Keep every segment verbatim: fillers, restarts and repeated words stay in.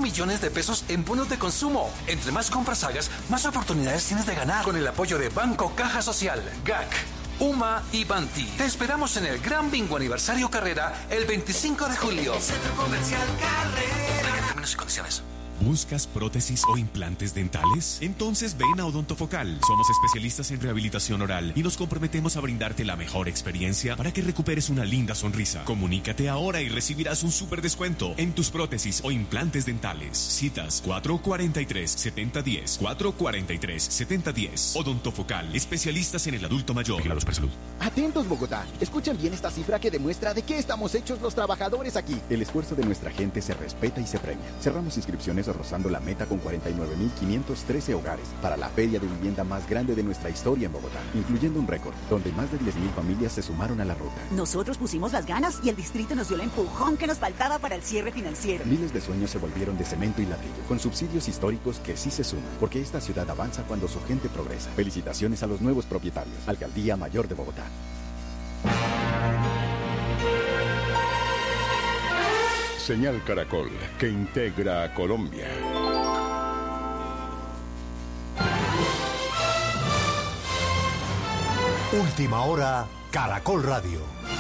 millones de pesos en bonos de consumo. Entre más compras hagas, más oportunidades tienes de ganar. Con el apoyo de Banco Caja Social, G A C, U M A y Banti. Te esperamos en el Gran Bingo Aniversario Carrera el veinticinco de julio. Centro Comercial Carrera. Términos y condiciones. ¿Buscas prótesis o implantes dentales? Entonces ven a Odontofocal. Somos especialistas en rehabilitación oral y nos comprometemos a brindarte la mejor experiencia para que recuperes una linda sonrisa. Comunícate ahora y recibirás un súper descuento en tus prótesis o implantes dentales. Citas cuatro cuatro tres, siete cero uno cero, cuatro cuatro tres, siete cero uno cero. Odontofocal, especialistas en el adulto mayor. Vigilados por salud. Atentos, Bogotá. Escuchen bien esta cifra que demuestra de qué estamos hechos los trabajadores aquí. El esfuerzo de nuestra gente se respeta y se premia. Cerramos inscripciones rozando la meta con cuarenta y nueve mil quinientos trece hogares para la feria de vivienda más grande de nuestra historia en Bogotá, incluyendo un récord, donde más de diez mil familias se sumaron a la ruta. Nosotros pusimos las ganas y el distrito nos dio el empujón que nos faltaba para el cierre financiero. Miles de sueños se volvieron de cemento y ladrillo, con subsidios históricos que sí se suman, porque esta ciudad avanza cuando su gente progresa. Felicitaciones a los nuevos propietarios. Alcaldía Mayor de Bogotá. Señal Caracol, que integra a Colombia. Última hora, Caracol Radio.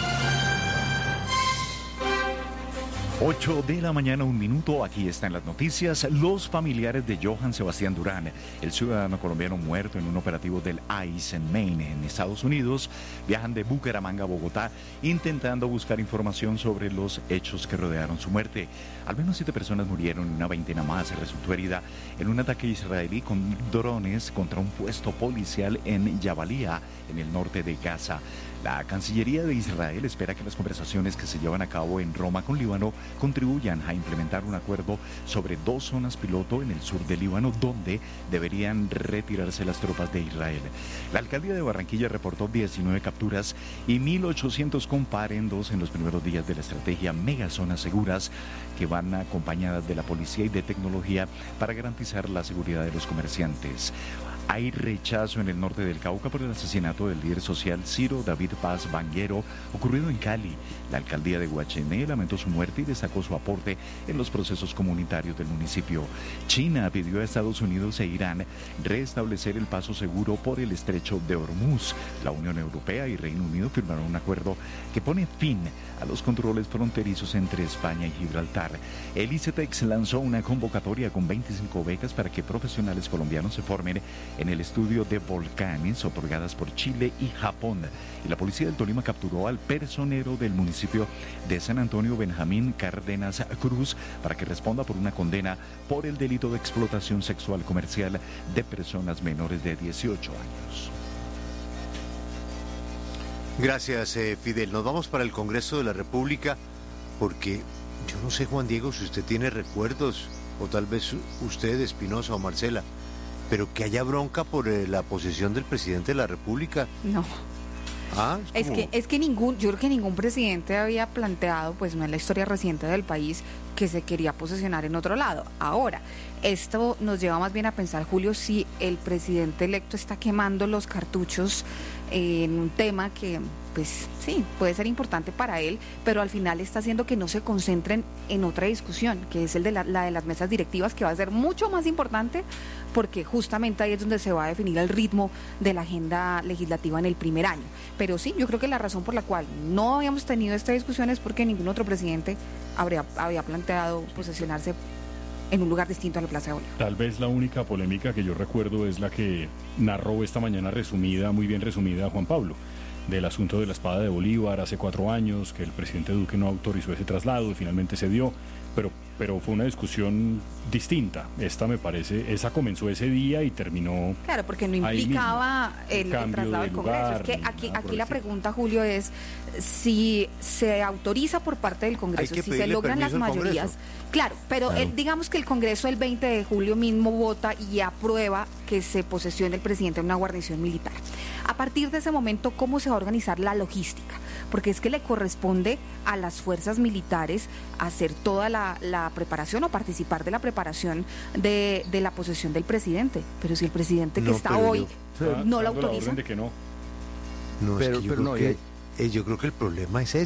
ocho de la mañana, un minuto, aquí están las noticias. Los familiares de Johann Sebastián Durán, el ciudadano colombiano muerto en un operativo del I C E en Maine, en Estados Unidos, viajan de Bucaramanga a Bogotá intentando buscar información sobre los hechos que rodearon su muerte. Al menos siete personas murieron y una veintena más resultó herida en un ataque israelí con drones contra un puesto policial en Jabalía, en el norte de Gaza. La Cancillería de Israel espera que las conversaciones que se llevan a cabo en Roma con Líbano contribuyan a implementar un acuerdo sobre dos zonas piloto en el sur de Líbano donde deberían retirarse las tropas de Israel. La alcaldía de Barranquilla reportó diecinueve capturas y mil ochocientos comparendos en los primeros días de la estrategia Megazonas Seguras, que van acompañadas de la policía y de tecnología para garantizar la seguridad de los comerciantes. Hay rechazo en el norte del Cauca por el asesinato del líder social Ciro David Paz Banguero, ocurrido en Cali. La alcaldía de Guachené lamentó su muerte y destacó su aporte en los procesos comunitarios del municipio. China pidió a Estados Unidos e Irán restablecer el paso seguro por el estrecho de Hormuz. La Unión Europea y Reino Unido firmaron un acuerdo que pone fin a los controles fronterizos entre España y Gibraltar. El ICETEX lanzó una convocatoria con veinticinco becas para que profesionales colombianos se formen en el estudio de volcanes otorgadas por Chile y Japón. Y la policía del Tolima capturó al personero del municipio de San Antonio, Benjamín Cárdenas Cruz, para que responda por una condena por el delito de explotación sexual comercial de personas menores de dieciocho años. Gracias, eh, Fidel. Nos vamos para el Congreso de la República porque yo no sé, Juan Diego, si usted tiene recuerdos, o tal vez usted, Espinosa o Marcela, pero que haya bronca por eh, la posesión del presidente de la República. No. Ah, es, como... es que es que ningún, yo creo que ningún presidente había planteado, pues no en la historia reciente del país, que se quería posesionar en otro lado. Ahora, esto nos lleva más bien a pensar, Julio, si el presidente electo está quemando los cartuchos en un tema que, pues sí, puede ser importante para él, pero al final está haciendo que no se concentren en otra discusión, que es el de la, la de las mesas directivas, que va a ser mucho más importante, porque justamente ahí es donde se va a definir el ritmo de la agenda legislativa en el primer año. Pero sí, yo creo que la razón por la cual no habíamos tenido esta discusión es porque ningún otro presidente habría, había planteado posesionarse en un lugar distinto a la Plaza de Bolívar. Tal vez la única polémica que yo recuerdo es la que narró esta mañana resumida, muy bien resumida, Juan Pablo, del asunto de la espada de Bolívar hace cuatro años, que el presidente Duque no autorizó ese traslado y finalmente se dio, pero, pero fue una discusión distinta. Esta me parece, esa comenzó ese día y terminó. Claro, porque no implicaba el, el traslado del Congreso. Lugar, es que aquí, aquí la pregunta, Julio, es si se autoriza por parte del Congreso, si se logran las mayorías. Claro, pero claro. El, digamos que el Congreso el veinte de julio mismo vota y aprueba que se posesione el presidente de una guarnición militar. A partir de ese momento, ¿cómo se va a organizar la logística? Porque es que le corresponde a las fuerzas militares hacer toda la, la preparación o participar de la preparación de, de la posesión del presidente. Pero si el presidente que no, está hoy yo, no lo autoriza. La de que no. No, pero, es que yo, pero creo no, que, hay... eh, yo creo que el problema es ese.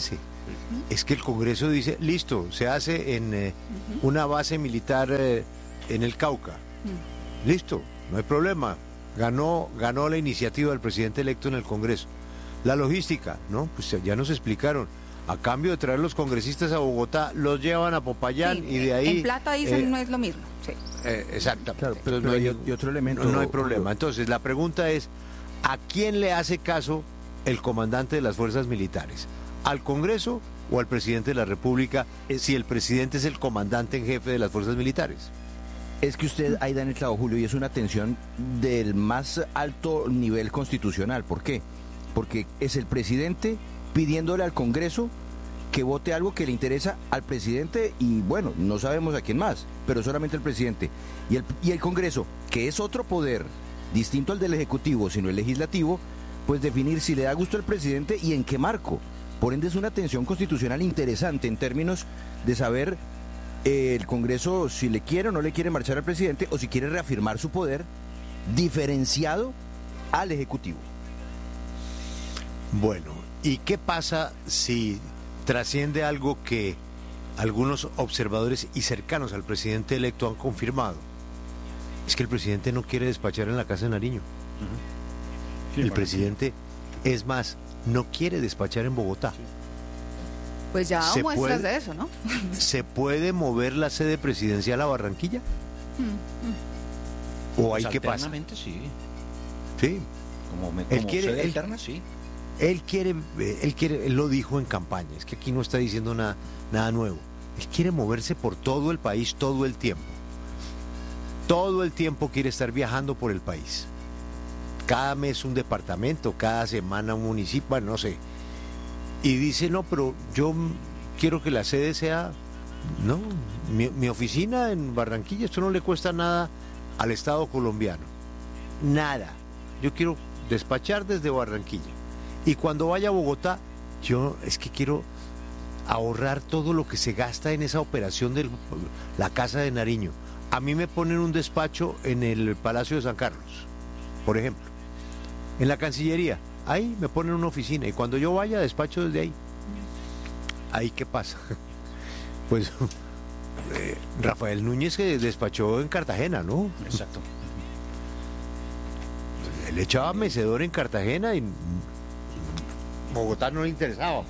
Es que el Congreso dice, listo, se hace en eh, una base militar eh, en el Cauca. Listo, no hay problema. Ganó, ganó la iniciativa del presidente electo en el Congreso. La logística, ¿no? Pues ya nos explicaron. A cambio de traer los congresistas a Bogotá, los llevan a Popayán sí, y de ahí... En plata dicen eh, no es lo mismo. Sí. Eh, exacto. Claro, pero, Entonces, pero no hay, hay, y otro elemento... No, no hay problema. Entonces, la pregunta es, ¿a quién le hace caso el comandante de las fuerzas militares? ¿Al Congreso o al presidente de la República si el presidente es el comandante en jefe de las fuerzas militares? Es que usted ahí da en el clavo, Julio, y es una tensión del más alto nivel constitucional. ¿Por qué? Porque es el presidente pidiéndole al Congreso que vote algo que le interesa al presidente y, bueno, no sabemos a quién más, pero solamente el presidente. Y el, y el Congreso, que es otro poder distinto al del Ejecutivo, sino el Legislativo, pues definir si le da gusto al presidente y en qué marco. Por ende es una tensión constitucional interesante en términos de saber eh, el Congreso si le quiere o no le quiere marchar al presidente o si quiere reafirmar su poder diferenciado al Ejecutivo. Bueno, ¿y qué pasa si trasciende algo que algunos observadores y cercanos al presidente electo han confirmado? Es que el presidente no quiere despachar en la Casa de Nariño. Uh-huh. Sí, el presidente, es más, no quiere despachar en Bogotá. Sí. Pues ya muestras puede, de eso, ¿no? ¿Se puede mover la sede presidencial a Barranquilla? Mm, mm. ¿O hay pues que pasar? Sí. Sí. Como, me, como él quiere, sede él, alterna, sí. Él quiere, él quiere, él lo dijo en campaña, es que aquí no está diciendo nada, nada nuevo. Él quiere moverse por todo el país todo el tiempo. Todo el tiempo quiere estar viajando por el país. Cada mes un departamento, cada semana un municipio, bueno, no sé. Y dice, no, pero yo quiero que la sede sea, no, mi, mi oficina en Barranquilla, esto no le cuesta nada al Estado colombiano. Nada. Yo quiero despachar desde Barranquilla. Y cuando vaya a Bogotá, yo es que quiero ahorrar todo lo que se gasta en esa operación de la Casa de Nariño. A mí me ponen un despacho en el Palacio de San Carlos, por ejemplo. En la Cancillería, ahí me ponen una oficina. Y cuando yo vaya, despacho desde ahí. ¿Ahí qué pasa? Pues eh, Rafael Núñez que despachó en Cartagena, ¿no? Exacto. Él echaba mecedor en Cartagena y Bogotá no le interesaba.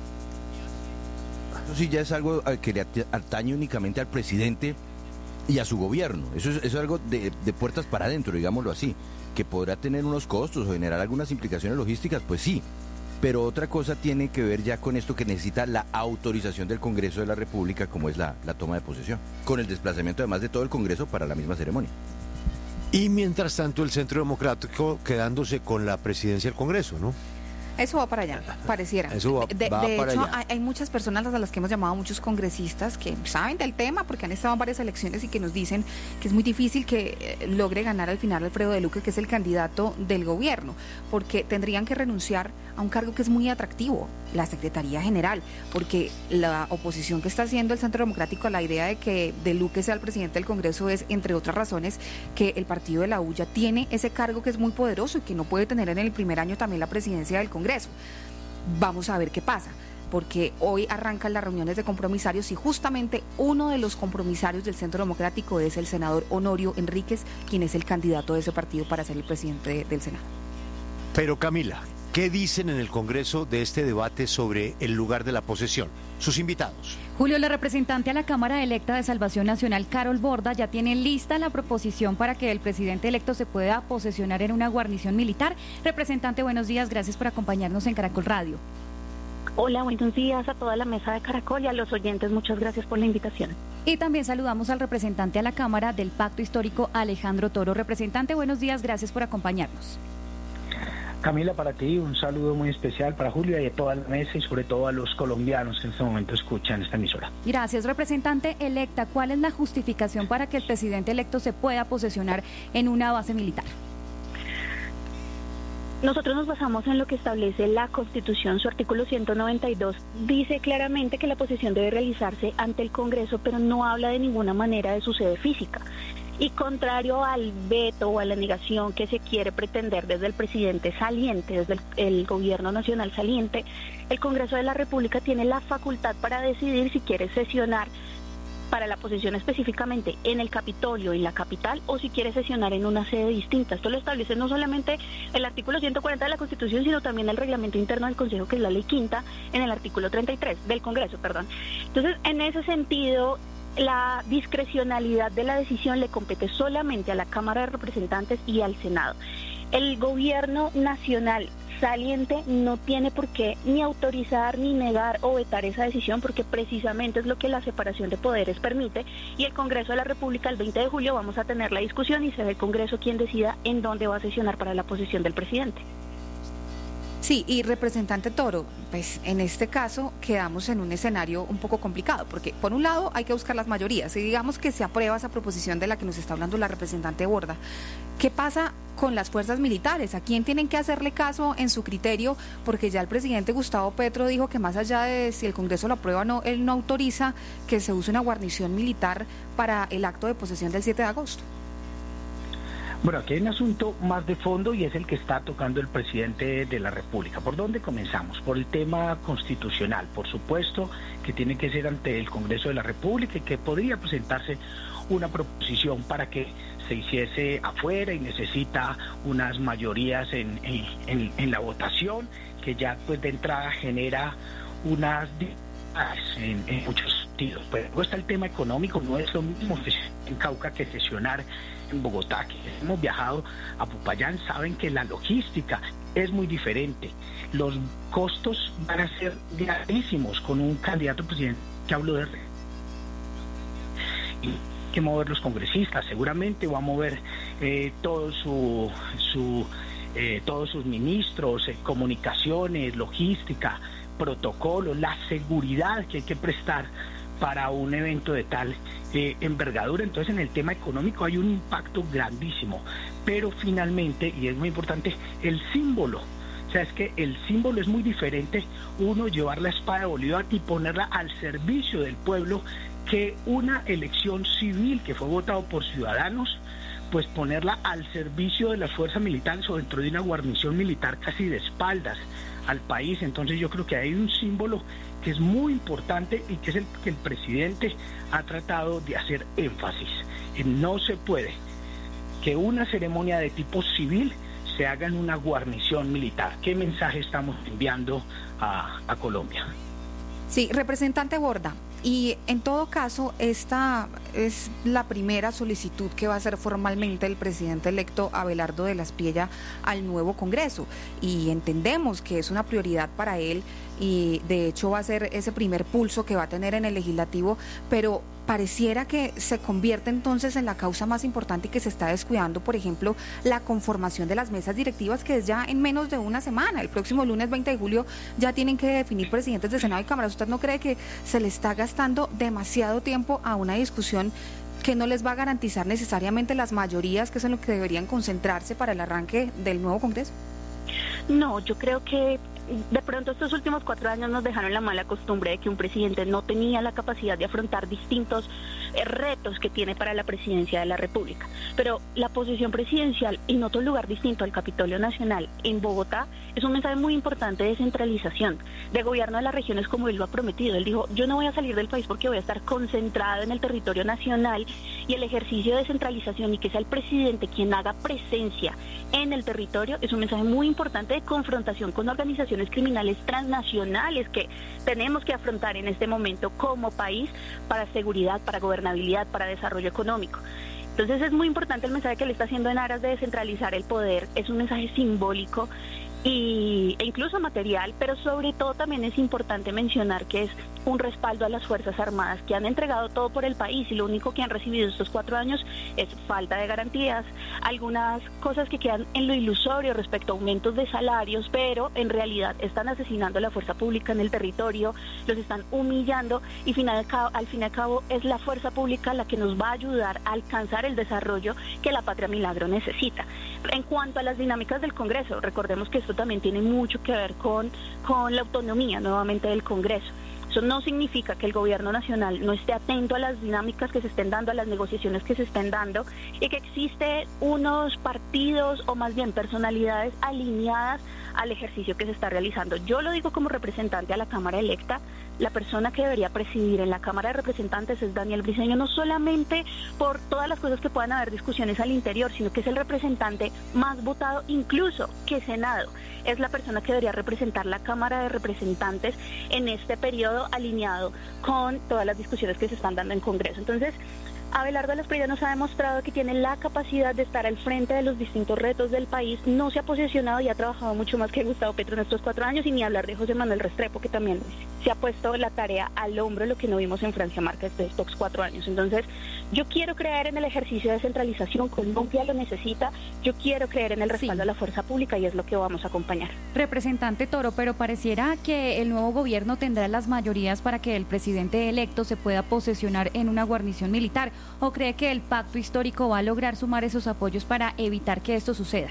Eso sí ya es algo que le atañe únicamente al presidente y a su gobierno. Eso es, eso es algo de, de puertas para adentro, digámoslo así. Que podrá tener unos costos o generar algunas implicaciones logísticas, pues sí. Pero otra cosa tiene que ver ya con esto que necesita la autorización del Congreso de la República, como es la, la toma de posesión, con el desplazamiento además de todo el Congreso para la misma ceremonia. Y mientras tanto el Centro Democrático quedándose con la presidencia del Congreso, ¿no? Eso va para allá, pareciera. Eso va, de va de para hecho, allá. Hay, hay muchas personas a las que hemos llamado, muchos congresistas que saben del tema porque han estado en varias elecciones y que nos dicen que es muy difícil que eh, logre ganar al final Alfredo de Luque, que es el candidato del gobierno, porque tendrían que renunciar a un cargo que es muy atractivo, la Secretaría General, porque la oposición que está haciendo el Centro Democrático a la idea de que de Luque sea el presidente del Congreso es, entre otras razones, que el partido de la U ya tiene ese cargo que es muy poderoso y que no puede tener en el primer año también la presidencia del Congreso. Vamos a ver qué pasa, porque hoy arrancan las reuniones de compromisarios y justamente uno de los compromisarios del Centro Democrático es el senador Honorio Enríquez, quien es el candidato de ese partido para ser el presidente de, del Senado. Pero Camila, ¿qué dicen en el Congreso de este debate sobre el lugar de la posesión? Sus invitados. Julio, la representante a la Cámara Electa de Salvación Nacional, Carol Borda, ya tiene lista la proposición para que el presidente electo se pueda posesionar en una guarnición militar. Representante, buenos días, gracias por acompañarnos en Caracol Radio. Hola, buenos días a toda la mesa de Caracol y a los oyentes, muchas gracias por la invitación. Y también saludamos al representante a la Cámara del Pacto Histórico, Alejandro Toro. Representante, buenos días, gracias por acompañarnos. Camila, para ti un saludo muy especial para Julio y a toda la mesa y sobre todo a los colombianos que en este momento escuchan esta emisora. Gracias, representante electa. ¿Cuál es la justificación para que el presidente electo se pueda posesionar en una base militar? Nosotros nos basamos en lo que establece la Constitución. Su artículo ciento noventa y dos dice claramente que la posesión debe realizarse ante el Congreso, pero no habla de ninguna manera de su sede física. Y contrario al veto o a la negación que se quiere pretender desde el presidente saliente, desde el, el gobierno nacional saliente, el Congreso de la República tiene la facultad para decidir si quiere sesionar para la posesión específicamente en el Capitolio, en la capital, o si quiere sesionar en una sede distinta. Esto lo establece no solamente el artículo ciento cuarenta de la Constitución, sino también el reglamento interno del Consejo, que es la ley quinta, en el artículo treinta y tres del Congreso, perdón. Entonces, en ese sentido, la discrecionalidad de la decisión le compete solamente a la Cámara de Representantes y al Senado. El gobierno nacional saliente no tiene por qué ni autorizar, ni negar o vetar esa decisión, porque precisamente es lo que la separación de poderes permite, y el Congreso de la República el veinte de julio vamos a tener la discusión y será el Congreso quien decida en dónde va a sesionar para la posesión del presidente. Sí, y representante Toro, pues en este caso quedamos en un escenario un poco complicado, porque por un lado hay que buscar las mayorías, y digamos que se aprueba esa proposición de la que nos está hablando la representante Borda. ¿Qué pasa con las fuerzas militares? ¿A quién tienen que hacerle caso en su criterio? Porque ya el presidente Gustavo Petro dijo que más allá de si el Congreso lo aprueba o no, él no autoriza que se use una guarnición militar para el acto de posesión del siete de agosto. Bueno, aquí hay un asunto más de fondo y es el que está tocando el presidente de la República. ¿Por dónde comenzamos? Por el tema constitucional. Por supuesto que tiene que ser ante el Congreso de la República y que podría presentarse una proposición para que se hiciese afuera y necesita unas mayorías en, en, en, en la votación, que ya pues de entrada genera unas en, en muchos sentidos. Pues luego está el tema económico, no es lo mismo en Cauca que sesionar en Bogotá, que hemos viajado a Popayán, saben que la logística es muy diferente. Los costos van a ser grandísimos con un candidato presidente que habló de y que mover los congresistas, seguramente va a mover eh, todo su, su eh, todos sus ministros, eh, comunicaciones, logística, protocolos, la seguridad que hay que prestar para un evento de tal eh, envergadura. Entonces, en el tema económico hay un impacto grandísimo, pero finalmente, y es muy importante, el símbolo. O sea, es que el símbolo es muy diferente, uno llevar la espada de Bolívar y ponerla al servicio del pueblo, que una elección civil que fue votado por ciudadanos, pues ponerla al servicio de las fuerzas militares o dentro de una guarnición militar casi de espaldas al país. Entonces yo creo que hay un símbolo que es muy importante y que es el que el presidente ha tratado de hacer énfasis. No se puede que una ceremonia de tipo civil se haga en una guarnición militar. ¿Qué mensaje estamos enviando a, a Colombia? Sí, representante Borda, y en todo caso, esta es la primera solicitud que va a hacer formalmente el presidente electo Abelardo de la Espriella al nuevo Congreso, y entendemos que es una prioridad para él, y de hecho va a ser ese primer pulso que va a tener en el legislativo, pero pareciera que se convierte entonces en la causa más importante y que se está descuidando, por ejemplo, la conformación de las mesas directivas, que es ya en menos de una semana. El próximo lunes veinte de julio ya tienen que definir presidentes de Senado y Cámara. ¿Usted no cree que se le está gastando demasiado tiempo a una discusión que no les va a garantizar necesariamente las mayorías, que es en lo que deberían concentrarse para el arranque del nuevo Congreso? No, yo creo que de pronto estos últimos cuatro años nos dejaron la mala costumbre de que un presidente no tenía la capacidad de afrontar distintos eh, retos que tiene para la presidencia de la República. Pero la posesión presidencial en otro lugar distinto al Capitolio Nacional, en Bogotá, es un mensaje muy importante de centralización, de gobierno de las regiones, como él lo ha prometido. Él dijo, yo no voy a salir del país porque voy a estar concentrado en el territorio nacional, y el ejercicio de centralización y que sea el presidente quien haga presencia en el territorio es un mensaje muy importante de confrontación con organizaciones criminales transnacionales que tenemos que afrontar en este momento como país para seguridad, para gobernabilidad, para desarrollo económico. Entonces es muy importante el mensaje que le está haciendo en aras de descentralizar el poder. Es un mensaje simbólico y, e incluso material, pero sobre todo también es importante mencionar que es un respaldo a las Fuerzas Armadas, que han entregado todo por el país y lo único que han recibido estos cuatro años es falta de garantías, algunas cosas que quedan en lo ilusorio respecto a aumentos de salarios, pero en realidad están asesinando a la fuerza pública en el territorio, los están humillando y final, al fin y al cabo es la fuerza pública la que nos va a ayudar a alcanzar el desarrollo que la patria milagro necesita. En cuanto a las dinámicas del Congreso, recordemos que esto también tiene mucho que ver con, con la autonomía nuevamente del Congreso. Eso no significa que el gobierno nacional no esté atento a las dinámicas que se estén dando, a las negociaciones que se estén dando, y que existe unos partidos o más bien personalidades alineadas al ejercicio que se está realizando. Yo lo digo como representante a la Cámara electa. La persona que debería presidir en la Cámara de Representantes es Daniel Briceño, no solamente por todas las cosas que puedan haber discusiones al interior, sino que es el representante más votado, incluso que Senado. Es la persona que debería representar la Cámara de Representantes en este periodo, alineado con todas las discusiones que se están dando en Congreso. Entonces, Abelardo Alasprilla nos ha demostrado que tiene la capacidad de estar al frente de los distintos retos del país, no se ha posicionado y ha trabajado mucho más que Gustavo Petro en estos cuatro años, y ni hablar de José Manuel Restrepo, que también se ha puesto la tarea al hombro, lo que no vimos en Francia Márquez de estos cuatro años. Entonces, yo quiero creer en el ejercicio de descentralización, Colombia lo necesita, yo quiero creer en el respaldo sí. a la fuerza pública, y es lo que vamos a acompañar. Representante Toro, pero pareciera que el nuevo gobierno tendrá las mayorías para que el presidente electo se pueda posesionar en una guarnición militar, ¿o cree que el pacto histórico va a lograr sumar esos apoyos para evitar que esto suceda?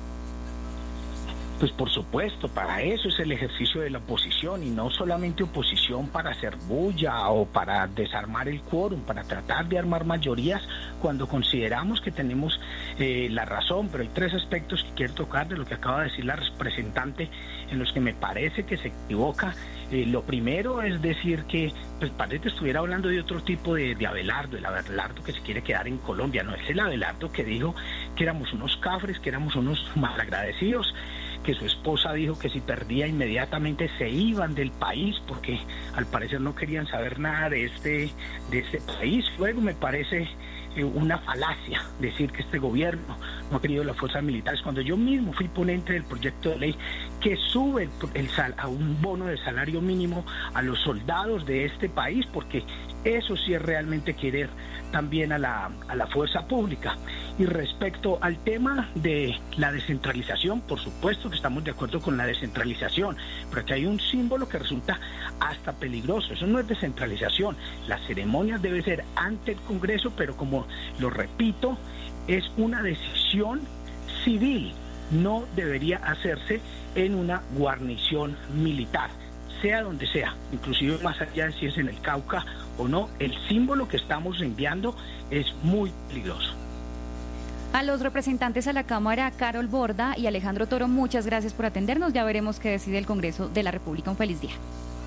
Pues por supuesto, para eso es el ejercicio de la oposición, y no solamente oposición para hacer bulla o para desarmar el quórum, para tratar de armar mayorías cuando consideramos que tenemos eh, la razón. Pero hay tres aspectos que quiero tocar de lo que acaba de decir la representante, en los que me parece que se equivoca. Eh, lo primero es decir que pues parece que estuviera hablando de otro tipo de, de Abelardo, el Abelardo que se quiere quedar en Colombia. No es el Abelardo que dijo que éramos unos cafres, que éramos unos malagradecidos, que su esposa dijo que si perdía inmediatamente se iban del país porque al parecer no querían saber nada de este, de este país. Luego me parece eh, una falacia decir que este gobierno no ha querido las fuerzas militares, cuando yo mismo fui ponente del proyecto de ley que sube el, el sal, a un bono de salario mínimo a los soldados de este país, porque eso sí es realmente querer también a la, a la fuerza pública. Y respecto al tema de la descentralización, por supuesto que estamos de acuerdo con la descentralización, pero aquí hay un símbolo que resulta hasta peligroso. Eso no es descentralización. Las ceremonias deben ser ante el Congreso, pero como lo repito, es una decisión civil. No debería hacerse en una guarnición militar, sea donde sea, inclusive más allá de si es en el Cauca o no. El símbolo que estamos enviando es muy peligroso. A los representantes a la Cámara, Carol Borda y Alejandro Toro, muchas gracias por atendernos. Ya veremos qué decide el Congreso de la República. Un feliz día.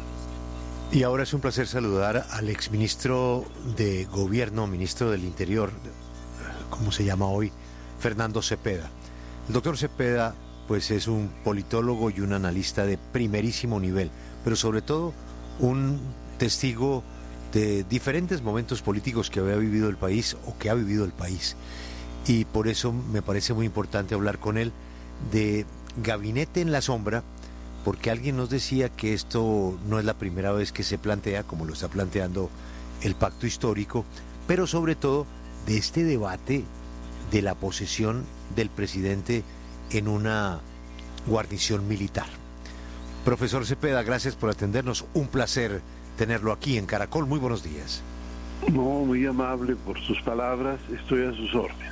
Y ahora es un placer saludar al exministro de Gobierno, ministro del Interior, ¿cómo se llama hoy? Fernando Cepeda. El doctor Cepeda, pues es un politólogo y un analista de primerísimo nivel, pero sobre todo un testigo de diferentes momentos políticos que había vivido el país o que ha vivido el país. Y por eso me parece muy importante hablar con él de gabinete en la sombra, porque alguien nos decía que esto no es la primera vez que se plantea, como lo está planteando el pacto histórico, pero sobre todo de este debate de la posesión del presidente en una guarnición militar. Profesor Cepeda, gracias por atendernos, un placer tenerlo aquí en Caracol. Muy buenos días. No, muy amable por sus palabras, estoy a sus órdenes.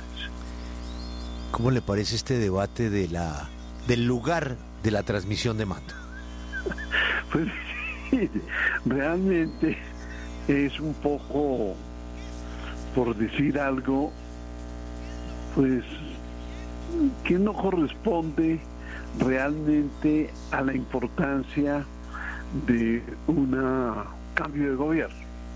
¿Cómo le parece este debate de la del lugar de la transmisión de mando? Pues sí, realmente es un poco, por decir algo, pues que no corresponde realmente a la importancia de un cambio de gobierno.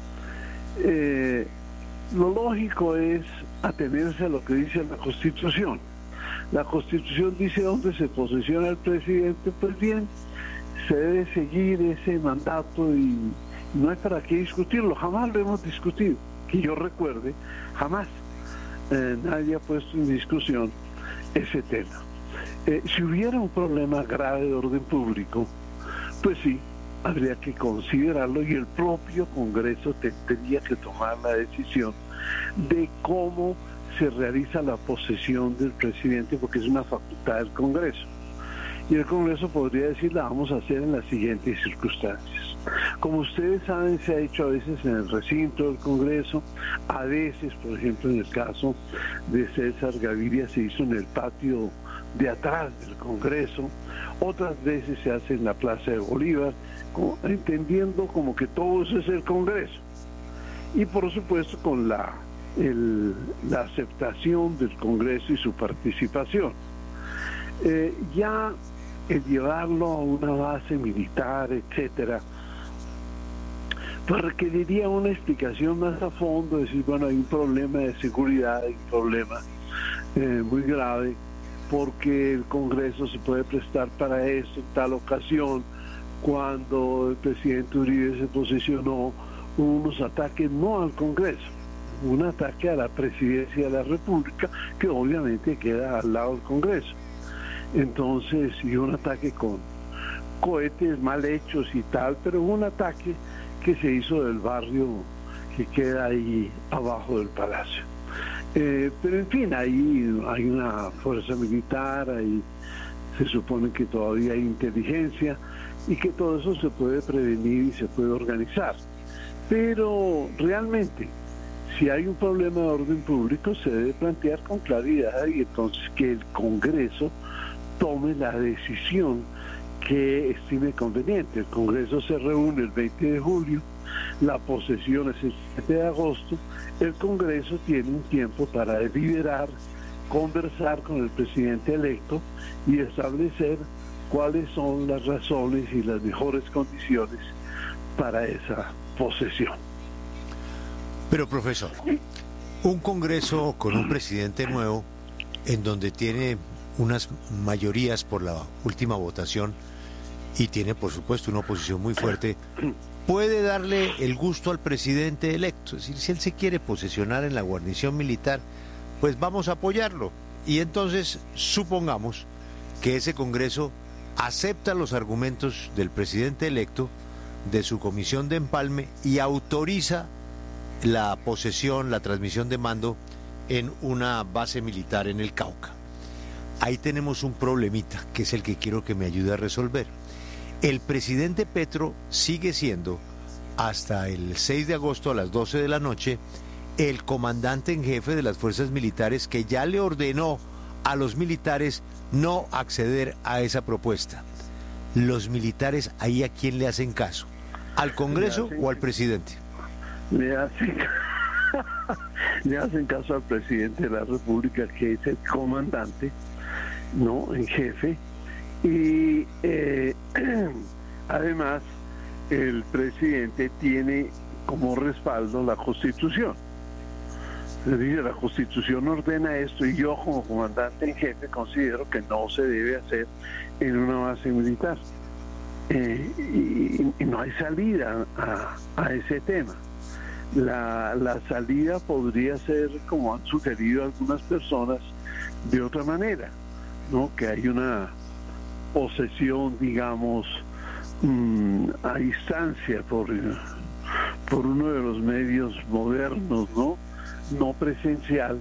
Eh, lo lógico es atenerse a lo que dice la Constitución. La Constitución dice dónde se posesiona el presidente, pues bien, se debe seguir ese mandato y no hay para qué discutirlo, jamás lo hemos discutido, que yo recuerde, jamás eh, nadie ha puesto en discusión ese tema. Eh, si hubiera un problema grave de orden público, pues sí, habría que considerarlo y el propio Congreso tendría que tomar la decisión de cómo se realiza la posesión del presidente, porque es una facultad del Congreso. Y el Congreso podría decir, la vamos a hacer en las siguientes circunstancias. Como ustedes saben, se ha hecho a veces en el recinto del Congreso, a veces, por ejemplo, en el caso de César Gaviria, se hizo en el patio de atrás del Congreso, otras veces se hace en la Plaza de Bolívar, como, entendiendo como que todo eso es el Congreso. Y por supuesto con la, el, la aceptación del Congreso y su participación. Eh, ya el llevarlo a una base militar, etcétera, pues requeriría una explicación más a fondo, decir, bueno, hay un problema de seguridad, hay un problema eh, muy grave, porque el Congreso se puede prestar para esto en tal ocasión. Cuando el presidente Uribe se posicionó, hubo unos ataques no al Congreso, un ataque a la presidencia de la República, que obviamente queda al lado del Congreso. Entonces, y un ataque con cohetes mal hechos y tal, pero un ataque que se hizo del barrio que queda ahí abajo del Palacio. Eh, pero en fin, ahí hay una fuerza militar, ahí se supone que todavía hay inteligencia y que todo eso se puede prevenir y se puede organizar. Pero realmente, si hay un problema de orden público, se debe plantear con claridad y entonces que el Congreso tome la decisión que estime conveniente. El Congreso se reúne el veinte de julio, la posesión es el siete de agosto, el Congreso tiene un tiempo para deliberar, conversar con el presidente electo y establecer cuáles son las razones y las mejores condiciones para esa posesión. Pero profesor, un Congreso con un presidente nuevo, en donde tiene unas mayorías por la última votación y tiene por supuesto una oposición muy fuerte, puede darle el gusto al presidente electo. Es decir, si él se quiere posesionar en la guarnición militar, pues vamos a apoyarlo. Y entonces supongamos que ese Congreso acepta los argumentos del presidente electo, de su comisión de empalme, y autoriza la posesión, la transmisión de mando en una base militar en el Cauca. Ahí tenemos un problemita, que es el que quiero que me ayude a resolver. El presidente Petro sigue siendo, hasta el seis de agosto a las doce de la noche, el comandante en jefe de las fuerzas militares, que ya le ordenó a los militares no acceder a esa propuesta. Los militares, ahí, ¿a quién le hacen caso? ¿Al Congreso o al presidente? Le hacen, le hacen caso al presidente de la República, que es el comandante, ¿no?, en jefe. Y eh, además el presidente tiene como respaldo la Constitución. Es decir, la Constitución ordena esto y yo como comandante en jefe considero que no se debe hacer en una base militar. Eh, y, y no hay salida a, a ese tema. La, la salida podría ser, como han sugerido algunas personas, de otra manera, ¿no?, que hay una posesión, digamos, mmm, a distancia por, por uno de los medios modernos, ¿no?, no presencial,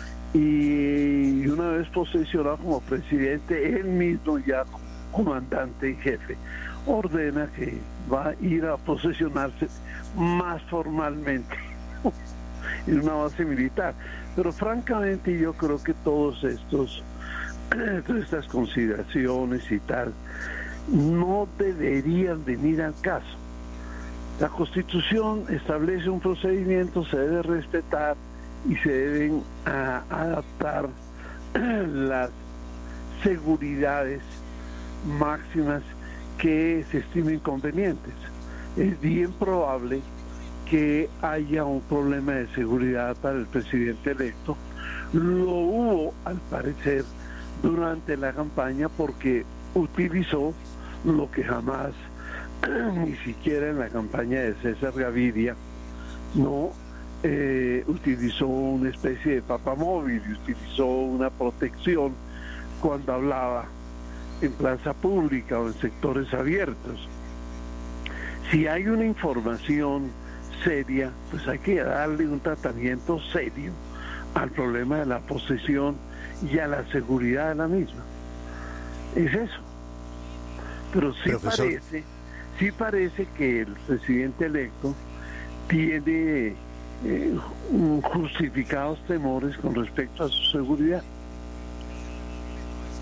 y una vez posesionado como presidente, él mismo ya comandante en jefe, ordena que va a ir a posesionarse más formalmente en una base militar. Pero francamente yo creo que todos estos todas estas consideraciones y tal no deberían venir al caso. La Constitución establece un procedimiento, se debe respetar y se deben a, adaptar las seguridades máximas que se estimen convenientes. Es bien probable que haya un problema de seguridad para el presidente electo. Lo hubo, al parecer, durante la campaña, porque utilizó lo que jamás, ni siquiera en la campaña de César Gaviria, no eh, utilizó una especie de papamóvil, utilizó una protección cuando hablaba en plaza pública o en sectores abiertos. Si hay una información seria, pues hay que darle un tratamiento serio al problema de la posesión y a la seguridad de la misma. Es eso. Pero sí Profesor. parece, sí parece que el presidente electo tiene eh, justificados temores con respecto a su seguridad.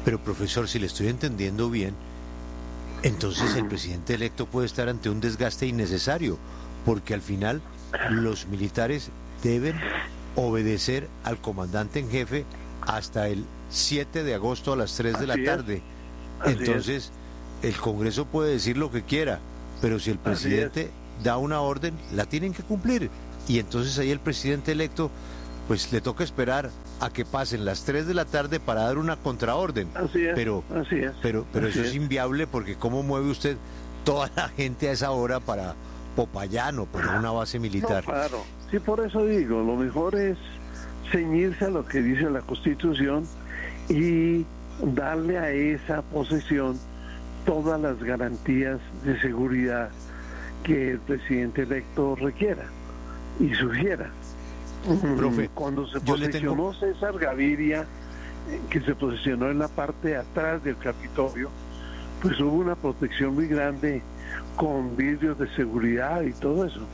Pero profesor, si le estoy entendiendo bien, entonces el presidente electo puede estar ante un desgaste innecesario, porque al final los militares deben obedecer al comandante en jefe hasta el siete de agosto a las tres de la tarde. Entonces, el Congreso puede decir lo que quiera, pero si el presidente da una orden, la tienen que cumplir. Y entonces ahí el presidente electo, pues le toca esperar a que pasen las tres de la tarde para dar una contraorden. Así es, pero así es, pero, pero así eso es. es inviable, porque ¿cómo mueve usted toda la gente a esa hora para Popayán o para una base militar? No, claro, sí, por eso digo, lo mejor es ceñirse a lo que dice la Constitución y darle a esa posesión todas las garantías de seguridad que el presidente electo requiera y sugiera. Profe, cuando se yo le posicionó tengo... César Gaviria, que se posicionó en la parte de atrás del Capitolio, pues hubo una protección muy grande con vidrios de seguridad y todo eso.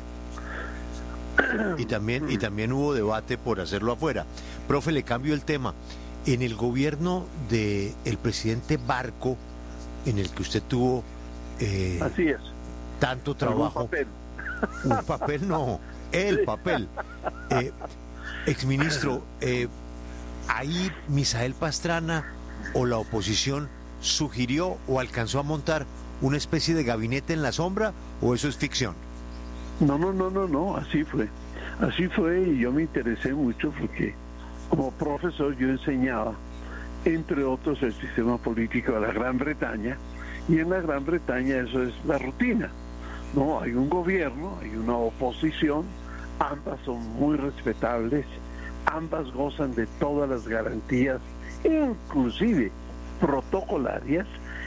Y también, y también hubo debate por hacerlo afuera. Profe, le cambio el tema. En el gobierno del presidente Barco, en el que usted tuvo eh, Así es. tanto trabajo, un papel, un papel no, el papel, eh, exministro, eh, ahí Misael Pastrana o la oposición sugirió o alcanzó a montar una especie de gabinete en la sombra, o eso es ficción. No, no, no, no, no, así fue. Así fue, y yo me interesé mucho porque como profesor yo enseñaba, entre otros, el sistema político de la Gran Bretaña, y en la Gran Bretaña eso es la rutina. No, hay un gobierno, hay una oposición, ambas son muy respetables, ambas gozan de todas las garantías, inclusive protocolarias,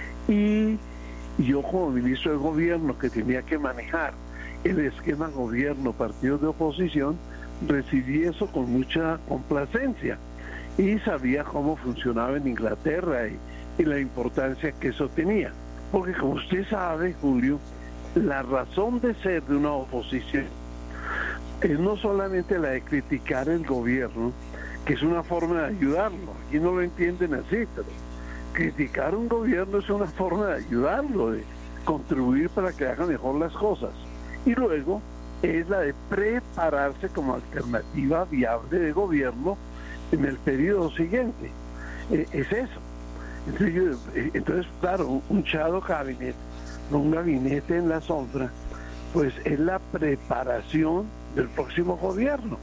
y yo como ministro de gobierno que tenía que manejar el esquema gobierno-partido de oposición, recibí eso con mucha complacencia y sabía cómo funcionaba en Inglaterra y, y la importancia que eso tenía. Porque como usted sabe, Julio, la razón de ser de una oposición es no solamente la de criticar el gobierno, que es una forma de ayudarlo, aquí no lo entienden así, pero criticar un gobierno es una forma de ayudarlo, de contribuir para que haga mejor las cosas. Y luego es la de prepararse como alternativa viable de gobierno en el periodo siguiente. Eh, es eso. Entonces, yo, eh, entonces, claro, un shadow cabinet, un gabinete en la sombra, pues es la preparación del próximo gobierno.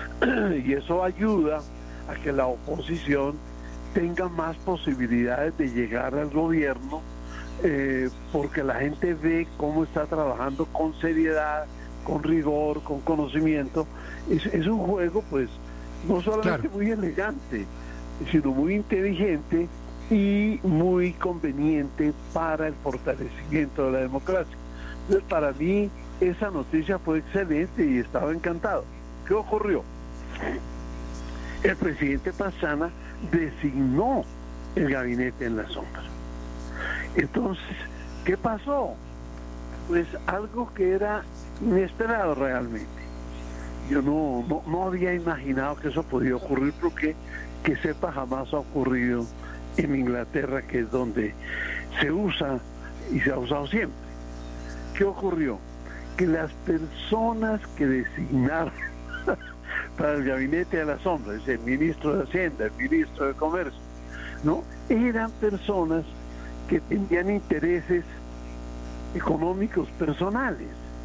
Y eso ayuda a que la oposición tenga más posibilidades de llegar al gobierno, eh, porque la gente ve cómo está trabajando con seriedad, con rigor, con conocimiento. Es, es un juego, pues, no solamente claro. muy elegante, sino muy inteligente y muy conveniente para el fortalecimiento de la democracia. Entonces, para mí, esa noticia fue excelente y estaba encantado. ¿Qué ocurrió? El presidente Pastrana designó el gabinete en la sombra. Entonces, ¿qué pasó? Pues algo que era inesperado realmente. Yo no, no, no había imaginado que eso podía ocurrir, porque que sepa jamás ha ocurrido en Inglaterra, que es donde se usa y se ha usado siempre. ¿Qué ocurrió? Que las personas que designaron para el gabinete de la sombra, es el ministro de Hacienda, el ministro de Comercio, ¿no? Eran personas que tenían intereses económicos personales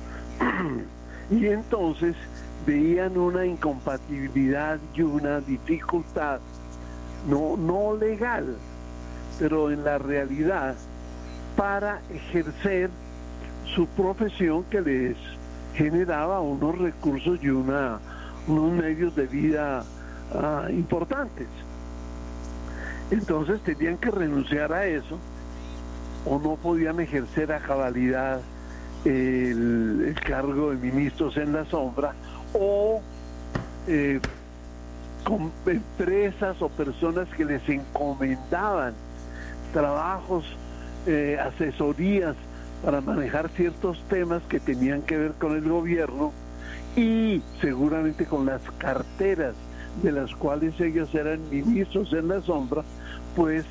y entonces veían una incompatibilidad y una dificultad no, no legal, pero en la realidad, para ejercer su profesión, que les generaba unos recursos y una unos medios de vida uh, importantes. Entonces tenían que renunciar a eso, o no podían ejercer a cabalidad el, el cargo de ministros en la sombra, o eh, con empresas o personas que les encomendaban trabajos, eh, asesorías para manejar ciertos temas que tenían que ver con el gobierno y seguramente con las carteras de las cuales ellos eran ministros en la sombra, pues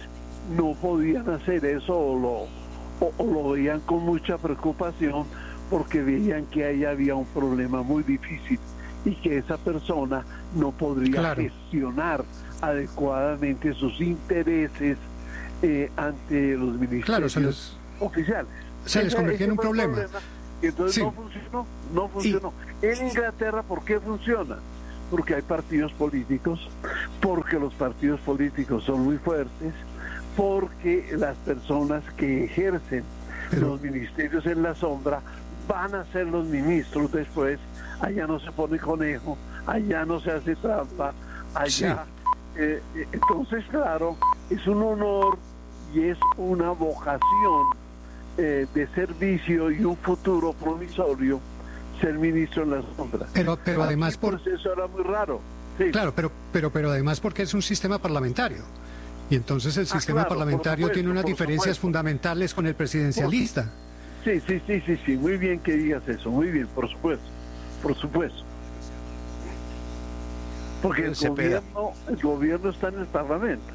no podían hacer eso o lo, o, o lo veían con mucha preocupación porque veían que ahí había un problema muy difícil y que esa persona no podría claro. gestionar adecuadamente sus intereses eh, ante los ministerios claro, se les, oficiales. Se les convirtió en un problema. problema. Y entonces sí. no funcionó, no funcionó. Y... En Inglaterra, ¿por qué funciona? Porque hay partidos políticos, porque los partidos políticos son muy fuertes, porque las personas que ejercen Pero... los ministerios en la sombra van a ser los ministros después. Allá no se pone conejo, allá no se hace trampa, allá... Sí. Eh, entonces, claro, es un honor y es una vocación eh, de servicio y un futuro provisorio ser ministro en la sombra. Pero, pero Aquí además por eso era muy raro. Sí. Claro, pero, pero, pero además porque es un sistema parlamentario. Y entonces el sistema ah, claro, parlamentario supuesto, tiene unas diferencias supuesto. fundamentales con el presidencialista. Sí, sí, sí, sí, sí, muy bien que digas eso, muy bien, por supuesto, por supuesto. Porque el gobierno, el gobierno está en el Parlamento.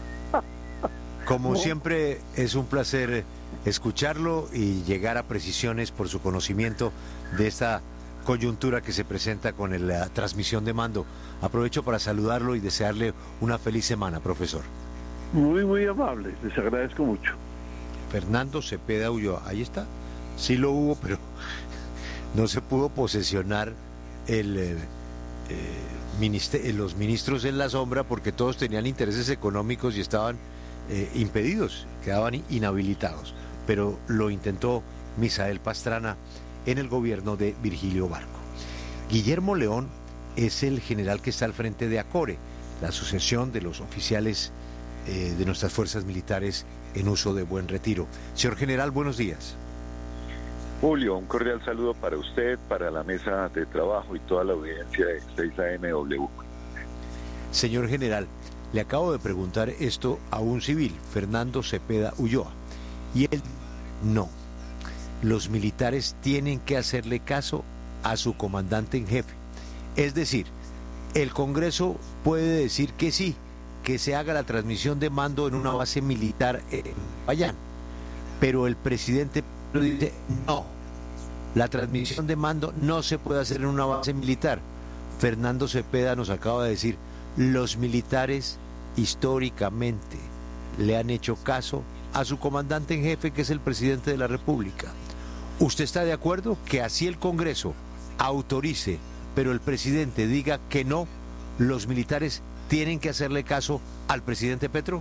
Como ¿No? siempre, es un placer escucharlo y llegar a precisiones por su conocimiento de esta coyuntura que se presenta con la transmisión de mando. Aprovecho para saludarlo y desearle una feliz semana, profesor. Muy, muy amable, les agradezco mucho. Fernando Cepeda Ulloa, ahí está. Sí lo hubo, pero no se pudo posesionar el... Eh, Minister- los ministros en la sombra porque todos tenían intereses económicos y estaban eh, impedidos, quedaban inhabilitados, pero lo intentó Misael Pastrana en el gobierno de Virgilio Barco. Guillermo León es el general que está al frente de ACORE, la Asociación de los Oficiales eh, de nuestras Fuerzas Militares en uso de buen retiro. Señor general, buenos días. Julio, un cordial saludo para usted, para la mesa de trabajo y toda la audiencia de seis A M W. Señor general, le acabo de preguntar esto a un civil, Fernando Cepeda Ulloa, y él no. Los militares tienen que hacerle caso a su comandante en jefe. Es decir, el Congreso puede decir que sí, que se haga la transmisión de mando en una base militar en Payán, pero el presidente dice no, la transmisión de mando no se puede hacer en una base militar. Fernando Cepeda nos acaba de decir, los militares históricamente le han hecho caso a su comandante en jefe, que es el presidente de la República. ¿Usted está de acuerdo que así el Congreso autorice, pero el presidente diga que no, los militares tienen que hacerle caso al presidente Petro?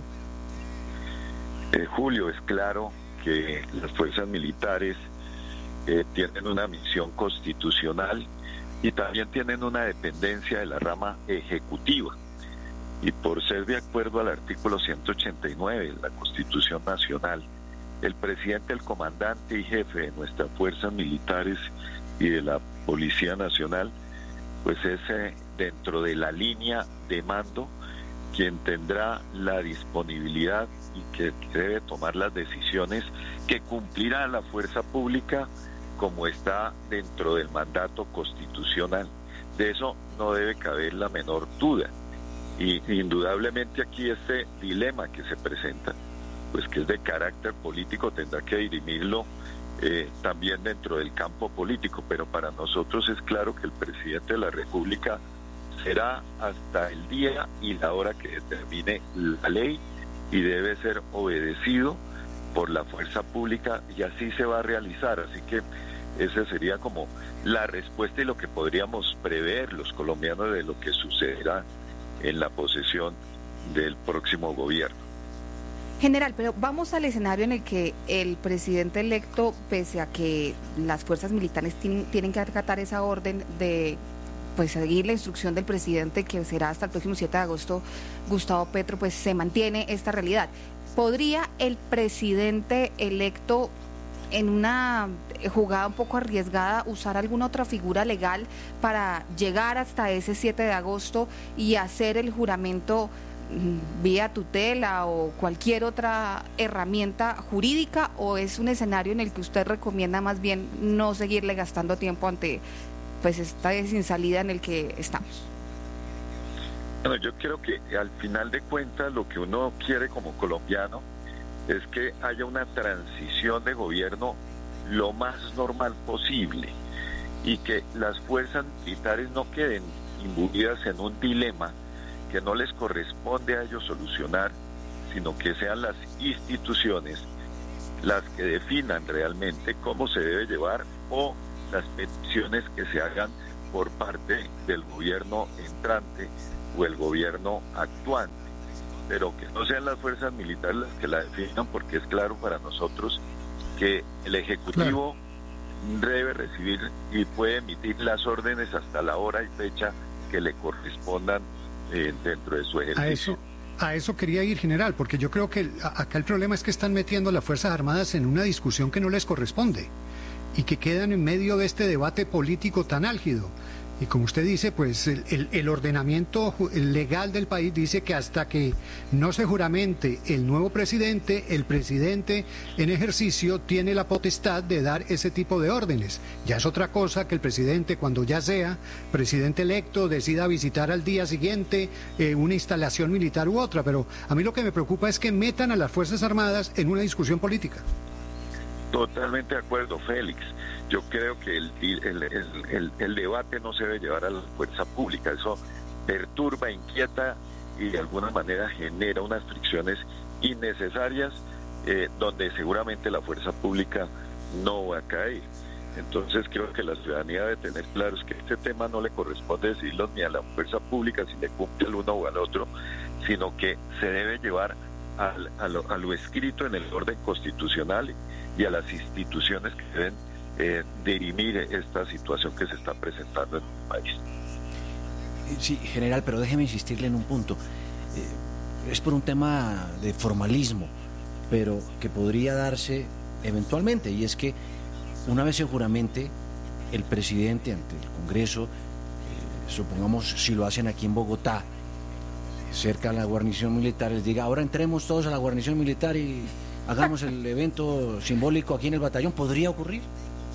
Eh, Julio, es claro que las fuerzas militares eh, tienen una misión constitucional y también tienen una dependencia de la rama ejecutiva. Y por ser de acuerdo al artículo ciento ochenta y nueve de la Constitución Nacional, el presidente, el comandante y jefe de nuestras fuerzas militares y de la Policía Nacional, pues es eh, dentro de la línea de mando quien tendrá la disponibilidad y que debe tomar las decisiones que cumplirá la fuerza pública como está dentro del mandato constitucional. De eso no debe caber la menor duda. Y indudablemente aquí este dilema que se presenta, pues que es de carácter político, tendrá que dirimirlo eh, también dentro del campo político, pero para nosotros es claro que el presidente de la República será hasta el día y la hora que determine la ley y debe ser obedecido por la fuerza pública y así se va a realizar. Así que esa sería como la respuesta y lo que podríamos prever los colombianos de lo que sucederá en la posesión del próximo gobierno. General, pero vamos al escenario en el que el presidente electo, pese a que las fuerzas militares tienen, tienen que acatar esa orden de pues seguir la instrucción del presidente, que será hasta el próximo siete de agosto, Gustavo Petro, pues se mantiene esta realidad. ¿Podría el presidente electo, en una jugada un poco arriesgada, usar alguna otra figura legal para llegar hasta ese siete de agosto y hacer el juramento vía tutela o cualquier otra herramienta jurídica, o es un escenario en el que usted recomienda más bien no seguirle gastando tiempo ante pues esta sin salida en el que estamos? Bueno, yo creo que al final de cuentas lo que uno quiere como colombiano es que haya una transición de gobierno lo más normal posible y que las fuerzas militares no queden imbuidas en un dilema que no les corresponde a ellos solucionar, sino que sean las instituciones las que definan realmente cómo se debe llevar o las peticiones que se hagan por parte del gobierno entrante o el gobierno actuante, pero que no sean las fuerzas militares las que la definan, porque es claro para nosotros que el Ejecutivo claro. debe recibir y puede emitir las órdenes hasta la hora y fecha que le correspondan eh, dentro de su ejercicio. A eso, a eso quería ir, general, porque yo creo que el, acá el problema es que están metiendo a las Fuerzas Armadas en una discusión que no les corresponde y que quedan en medio de este debate político tan álgido. Y como usted dice, pues el, el, el ordenamiento legal del país dice que hasta que no se juramente el nuevo presidente, el presidente en ejercicio tiene la potestad de dar ese tipo de órdenes. Ya es otra cosa que el presidente, cuando ya sea presidente electo, decida visitar al día siguiente eh, una instalación militar u otra. Pero a mí lo que me preocupa es que metan a las Fuerzas Armadas en una discusión política. Totalmente de acuerdo, Félix. Yo creo que el, el, el, el, el debate no se debe llevar a la fuerza pública. Eso perturba, inquieta y de alguna manera genera unas fricciones innecesarias eh, donde seguramente la fuerza pública no va a caer. Entonces creo que la ciudadanía debe tener claro que este tema no le corresponde decirlo ni a la fuerza pública si le cumple el uno o al otro, sino que se debe llevar al, a, lo, a lo escrito en el orden constitucional y a las instituciones que deben eh, dirimir esta situación que se está presentando en el país. Sí, general, pero déjeme insistirle en un punto. Eh, es por un tema de formalismo, pero que podría darse eventualmente, y es que una vez se juramente el presidente ante el Congreso, eh, supongamos si lo hacen aquí en Bogotá, cerca a la guarnición militar, les diga, ahora entremos todos a la guarnición militar y hagamos el evento simbólico aquí en el batallón, ¿podría ocurrir?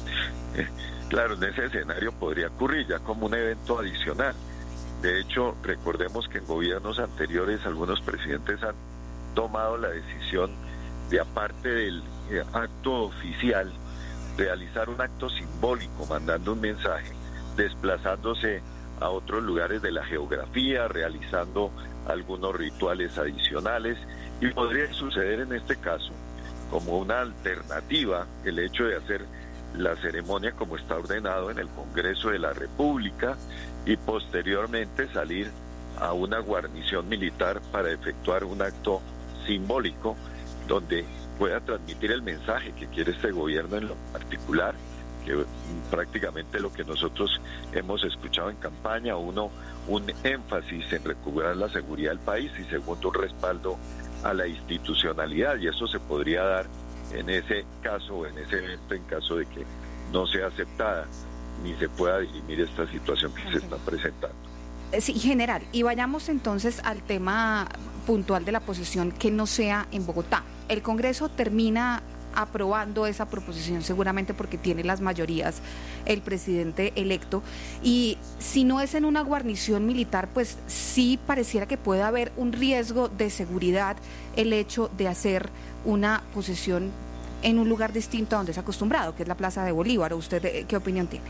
Claro, en ese escenario podría ocurrir ya como un evento adicional. De hecho, recordemos que en gobiernos anteriores algunos presidentes han tomado la decisión de, aparte del eh, acto oficial, realizar un acto simbólico, mandando un mensaje, desplazándose a otros lugares de la geografía, realizando algunos rituales adicionales, y podría suceder en este caso como una alternativa el hecho de hacer la ceremonia como está ordenado en el Congreso de la República y posteriormente salir a una guarnición militar para efectuar un acto simbólico donde pueda transmitir el mensaje que quiere este gobierno en lo particular, que prácticamente lo que nosotros hemos escuchado en campaña, uno, un énfasis en recuperar la seguridad del país y segundo, un respaldo a la institucionalidad, y eso se podría dar en ese caso o en ese evento en caso de que no sea aceptada ni se pueda dirimir esta situación que se está presentando. Sí, general, y vayamos entonces al tema puntual de la posesión que no sea en Bogotá. El Congreso termina aprobando esa proposición seguramente porque tiene las mayorías el presidente electo, y si no es en una guarnición militar, pues sí pareciera que puede haber un riesgo de seguridad el hecho de hacer una posesión en un lugar distinto a donde es acostumbrado, que es la Plaza de Bolívar. ¿Usted qué opinión tiene?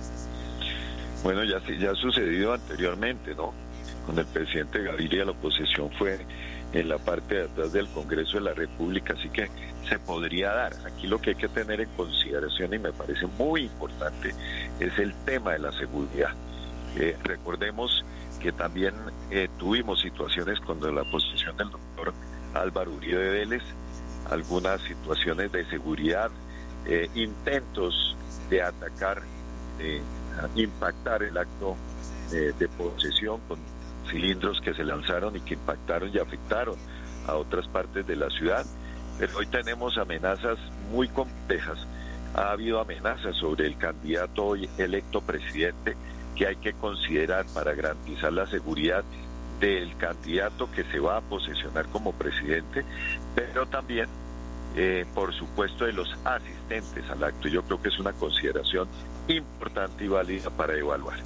Bueno, ya, ya ha sucedido anteriormente, ¿no? Con el presidente Gaviria la posesión fue en la parte de atrás del Congreso de la República, así que se podría dar. Aquí lo que hay que tener en consideración, y me parece muy importante, es el tema de la seguridad. Eh, recordemos que también eh, tuvimos situaciones cuando la posesión del doctor Álvaro Uribe Vélez, algunas situaciones de seguridad, eh, intentos de atacar, de impactar el acto eh, de posesión con cilindros que se lanzaron y que impactaron y afectaron a otras partes de la ciudad. Pero hoy tenemos amenazas muy complejas. Ha habido amenazas sobre el candidato hoy electo presidente que hay que considerar para garantizar la seguridad del candidato que se va a posesionar como presidente, pero también, eh, por supuesto, de los asistentes al acto. Yo creo que es una consideración importante y válida para evaluar.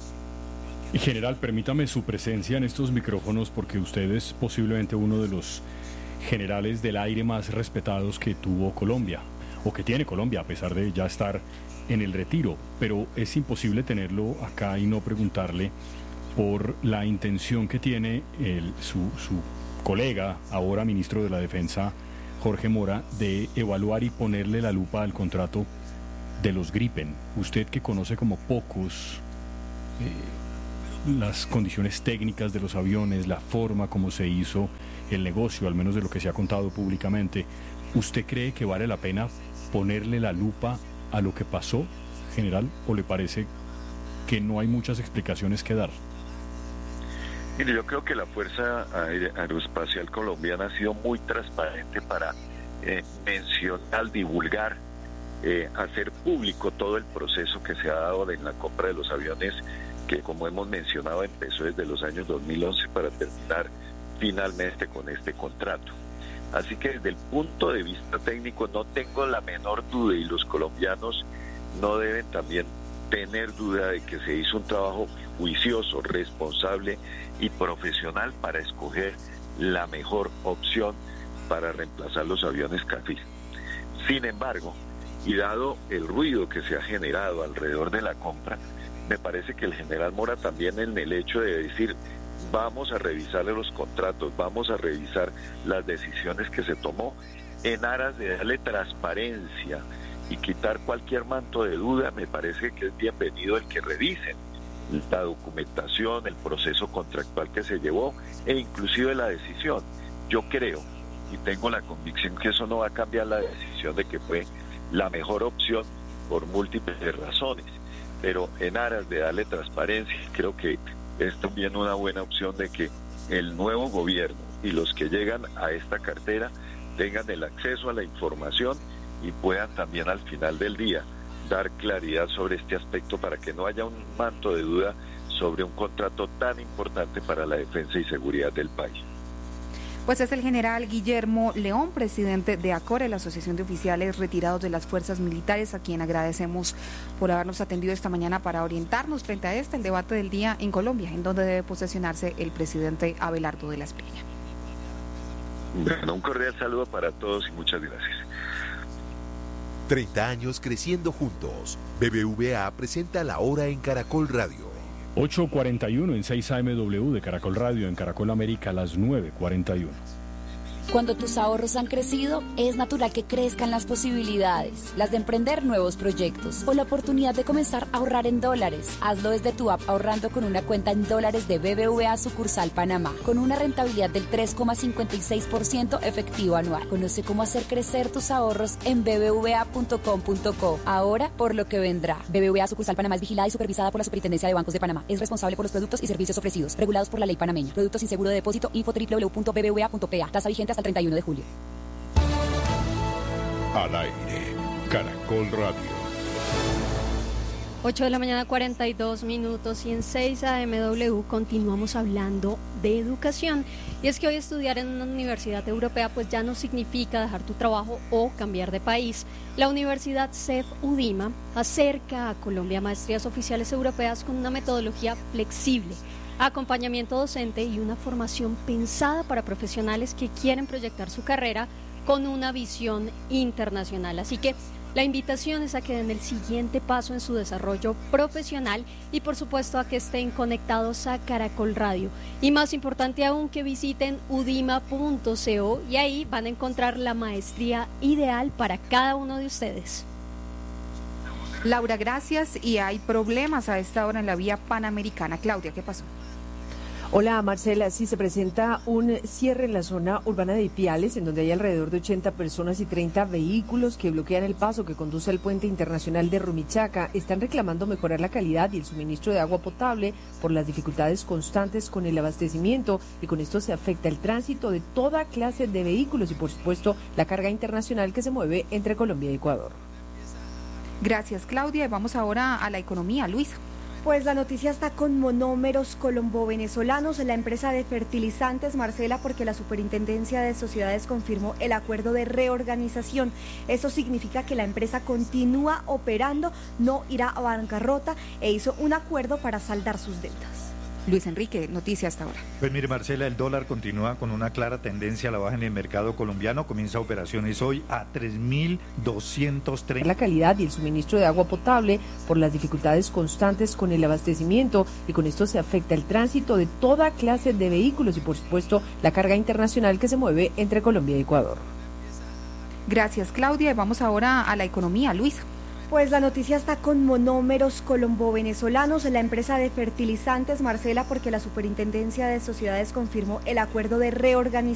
General, permítame su presencia en estos micrófonos porque usted es posiblemente uno de los generales del aire más respetados que tuvo Colombia, o que tiene Colombia, a pesar de ya estar en el retiro. Pero es imposible tenerlo acá y no preguntarle por la intención que tiene el, su, su colega, ahora ministro de la Defensa, Jorge Mora, de evaluar y ponerle la lupa al contrato de los Gripen. Usted, que conoce como pocos eh, las condiciones técnicas de los aviones, la forma como se hizo el negocio, al menos de lo que se ha contado públicamente, ¿usted cree que vale la pena ponerle la lupa a lo que pasó, general, o le parece que no hay muchas explicaciones que dar? Mire, yo creo que la Fuerza Aeroespacial Colombiana ha sido muy transparente para eh, mencionar, divulgar, eh, hacer público todo el proceso que se ha dado en la compra de los aviones, que, como hemos mencionado, empezó desde los años dos mil once para terminar finalmente con este contrato. Así que desde el punto de vista técnico no tengo la menor duda, y los colombianos no deben también tener duda de que se hizo un trabajo juicioso, responsable y profesional para escoger la mejor opción para reemplazar los aviones C A F I. Sin embargo, y dado el ruido que se ha generado alrededor de la compra, me parece que el general Mora también, en el hecho de decir vamos a revisarle los contratos, vamos a revisar las decisiones que se tomó, en aras de darle transparencia y quitar cualquier manto de duda, me parece que es bienvenido el que revisen la documentación, el proceso contractual que se llevó e inclusive la decisión. Yo creo y tengo la convicción que eso no va a cambiar la decisión de que fue la mejor opción por múltiples razones, pero en aras de darle transparencia, creo que es también una buena opción de que el nuevo gobierno y los que llegan a esta cartera tengan el acceso a la información y puedan también al final del día dar claridad sobre este aspecto, para que no haya un manto de duda sobre un contrato tan importante para la defensa y seguridad del país. Pues es el general Guillermo León, presidente de ACORE, la Asociación de Oficiales Retirados de las Fuerzas Militares, a quien agradecemos por habernos atendido esta mañana para orientarnos frente a este, el debate del día en Colombia, en donde debe posesionarse el presidente Abelardo de la Espriella. Bueno, un cordial saludo para todos y muchas gracias. treinta años creciendo juntos. B B V A presenta La Hora en Caracol Radio. ocho cuarenta y uno en seis A M W de Caracol Radio, en Caracol América a las nueve cuarenta y uno. Cuando tus ahorros han crecido, es natural que crezcan las posibilidades, las de emprender nuevos proyectos o la oportunidad de comenzar a ahorrar en dólares. Hazlo desde tu app ahorrando con una cuenta en dólares de B B V A sucursal Panamá, con una rentabilidad del tres coma cincuenta y seis por ciento efectivo anual. Conoce cómo hacer crecer tus ahorros en b b v a punto com punto co. Ahora por lo que vendrá. B B V A sucursal Panamá es vigilada y supervisada por la Superintendencia de Bancos de Panamá. Es responsable por los productos y servicios ofrecidos, regulados por la ley panameña. Productos sin seguro de depósito. Info doble u doble u doble u punto b b v a punto p a. Tasa vigente hasta el treinta y uno de julio. Al aire, Caracol Radio. ocho de la mañana, cuarenta y dos minutos, y en seis A M W continuamos hablando de educación. Y es que hoy estudiar en una universidad europea pues ya no significa dejar tu trabajo o cambiar de país. La Universidad C E F UDIMA acerca a Colombia maestrías oficiales europeas con una metodología flexible, acompañamiento docente y una formación pensada para profesionales que quieren proyectar su carrera con una visión internacional. Así que la invitación es a que den el siguiente paso en su desarrollo profesional y por supuesto a que estén conectados a Caracol Radio. Y más importante aún, que visiten udima punto co y ahí van a encontrar la maestría ideal para cada uno de ustedes. Laura, gracias. Y hay problemas a esta hora en la vía panamericana. Claudia, ¿qué pasó? Hola Marcela, sí se presenta un cierre en la zona urbana de Ipiales, en donde hay alrededor de ochenta personas y treinta vehículos que bloquean el paso que conduce al puente internacional de Rumichaca. Están reclamando mejorar la calidad y el suministro de agua potable por las dificultades constantes con el abastecimiento, y con esto se afecta el tránsito de toda clase de vehículos y por supuesto la carga internacional que se mueve entre Colombia y Ecuador. Gracias Claudia, y vamos ahora a la economía. Luisa. Pues la noticia está con Monómeros Colombo-Venezolanos, la empresa de fertilizantes, Marcela, porque la Superintendencia de Sociedades confirmó el acuerdo de reorganización. Eso significa que la empresa continúa operando, no irá a bancarrota e hizo un acuerdo para saldar sus deudas. Luis Enrique, noticias hasta ahora. Pues mire, Marcela, el dólar continúa con una clara tendencia a la baja en el mercado colombiano. Comienza operaciones hoy a tres mil doscientos treinta. La calidad y el suministro de agua potable por las dificultades constantes con el abastecimiento, y con esto se afecta el tránsito de toda clase de vehículos y por supuesto la carga internacional que se mueve entre Colombia y Ecuador. Gracias, Claudia. Y vamos ahora a la economía. Luisa. Pues la noticia está con Monómeros Colombo-Venezolanos, la empresa de fertilizantes, Marcela, porque la Superintendencia de Sociedades confirmó el acuerdo de reorganización